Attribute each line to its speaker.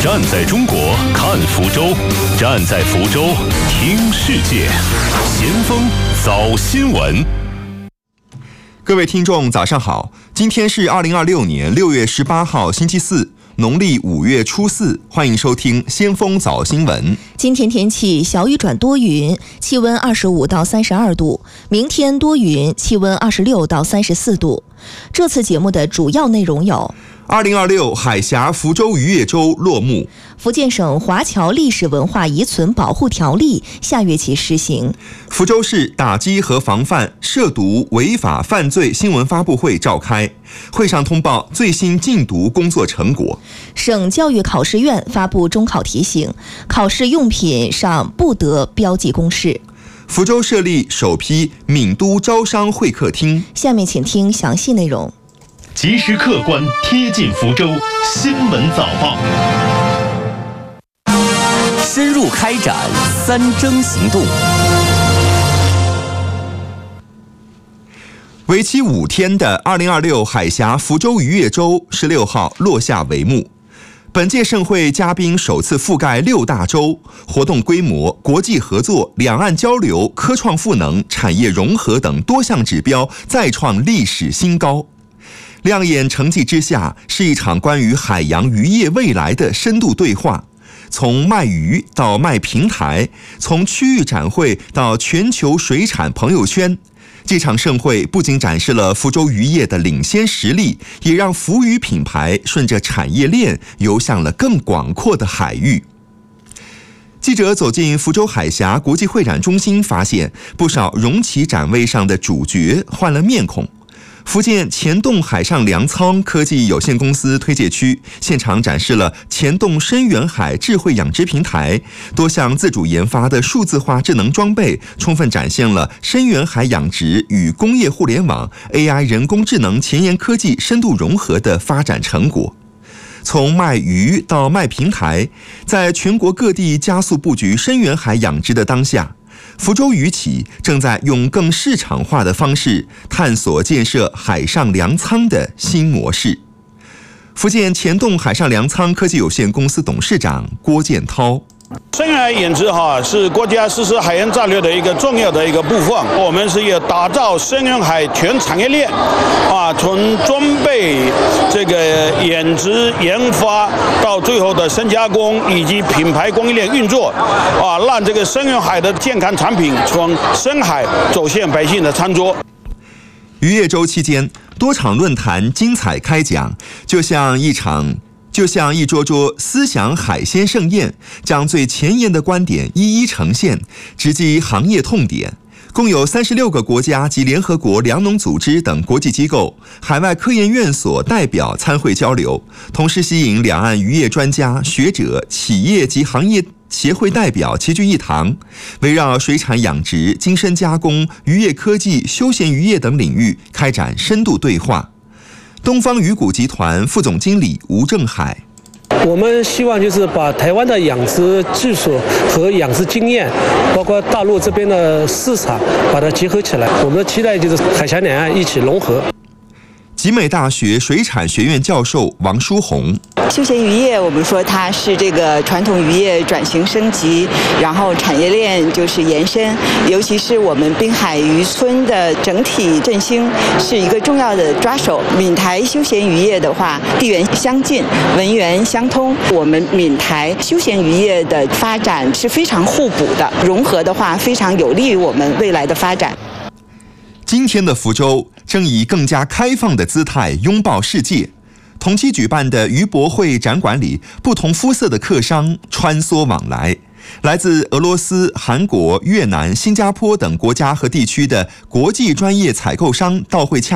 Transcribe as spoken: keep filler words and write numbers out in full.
Speaker 1: 站在中国看福州，站在福州听世界。先锋早新闻。
Speaker 2: 各位听众早上好，今天是二零二六年六月十八号星期四，农历五月初四，欢迎收听先锋早新闻。
Speaker 3: 今天天气小雨转多云，气温二十五到三十二度，明天多云，气温二十六到三十四度。这次节目的主要内容有：
Speaker 2: 二零二六海峡福州渔业周落幕，
Speaker 3: 福建省华侨历史文化遗存保护条例下月起施行。
Speaker 2: 福州市打击和防范涉毒违法犯罪新闻发布会召开，会上通报最新禁毒工作成果。
Speaker 3: 省教育考试院发布中考提醒，考试用品上不得标记公示。
Speaker 2: 福州设立首批闽都招商会客厅。
Speaker 3: 下面请听详细内容。
Speaker 1: 及时客观贴近福州新闻早报，
Speaker 4: 深入开展三征行动。
Speaker 2: 为期五天的二零二六海峡福州渔业周十六号落下帷幕。本届盛会嘉宾首次覆盖六大洲，活动规模、国际合作、两岸交流、科创赋能、产业融合等多项指标再创历史新高。亮眼成绩之下，是一场关于海洋渔业未来的深度对话。从卖鱼到卖平台，从区域展会到全球水产朋友圈，这场盛会不仅展示了福州渔业的领先实力，也让福渔品牌顺着产业链游向了更广阔的海域。记者走进福州海峡国际会展中心，发现不少容器展位上的主角换了面孔。福建前洞海上粮仓科技有限公司推介区现场展示了前洞深远海智慧养殖平台，多项自主研发的数字化智能装备，充分展现了深远海养殖与工业互联网、A I 人工智能前沿科技深度融合的发展成果。从卖鱼到卖平台，在全国各地加速布局深远海养殖的当下，福州渔企正在用更市场化的方式探索建设海上粮仓的新模式。福建前洞海上粮仓科技有限公司董事长郭建涛：
Speaker 5: 深远海养殖哈是国家实施海洋战略的一个重要的一个部分。我们是要打造深远海全产业链，啊，从装备这个养殖研发到最后的深加工以及品牌供应链运作，啊，让这个深远海的健康产品从深海走向百姓的餐桌。
Speaker 2: 渔业周期间，多场论坛精彩开讲，就像一场。就像一桌桌思想海鲜盛宴，将最前沿的观点一一呈现，直击行业痛点。共有三十六个国家及联合国粮农组织等国际机构、海外科研院所代表参会交流，同时吸引两岸渔业专家、学者、企业及行业协会代表齐聚一堂，围绕水产养殖、精深加工、渔业科技、休闲渔业等领域开展深度对话。东方鱼股集团副总经理吴正海：
Speaker 6: 我们希望就是把台湾的养殖技术和养殖经验，包括大陆这边的市场，把它结合起来。我们的期待就是海峡两岸一起融合。
Speaker 2: 集美大学水产学院教授王书红：
Speaker 7: 休闲渔业，我们说它是这个传统渔业转型升级，然后产业链就是延伸，尤其是我们滨海渔村的整体振兴是一个重要的抓手。闽台休闲渔业的话，地缘相近，文源相通，我们闽台休闲渔业的发展是非常互补的，融合的话非常有利于我们未来的发展。
Speaker 2: 今天的福州正以更加开放的姿态拥抱世界。同期举办的渔博会展馆里，不同肤色的客商穿梭往来，来自俄罗斯、韩国、越南、新加坡等国家和地区的国际专业采购商到会洽